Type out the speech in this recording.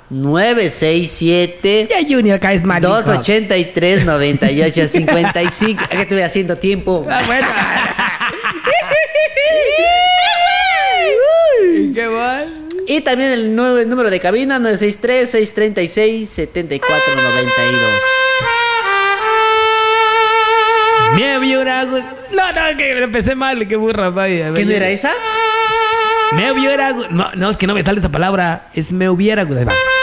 967 Ya Junior caes mal. 283 98 55. Es que estuve haciendo tiempo. Ah, bueno. Qué mal. Y también el número de cabina 963 636 7492. Me hubiera gustado. No, que empecé mal, qué burra soy. ¿Qué no era esa? Me hubiera gustado. No, es que no me sale esa palabra. Es me hubiera gustado.